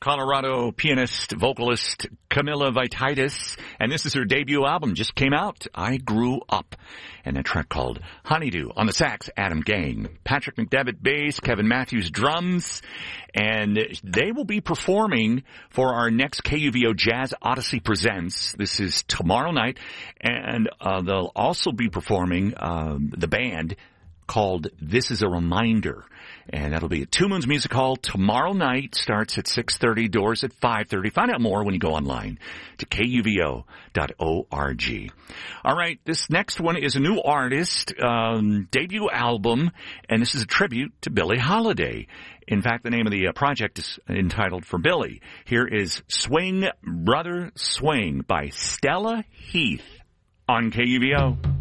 Colorado pianist, vocalist Camilla Vititis, and this is her debut album, just came out, I Grew Up, and a track called Honeydew. On the sax, Adam Gang, Patrick McDevitt bass, Kevin Matthews drums, and they will be performing for our next KUVO Jazz Odyssey Presents. This is tomorrow night, and they'll also be performing the band called This Is a Reminder. And that'll be at Two Moons Music Hall tomorrow night. Starts at 6:30, doors at 5:30. Find out more when you go online to kuvo.org. All right, this next one is a new artist, debut album, and this is a tribute to Billie Holiday. In fact, the name of the project is entitled For Billie. Here is Swing, Brother, Swing by Stella Heath on KUVO.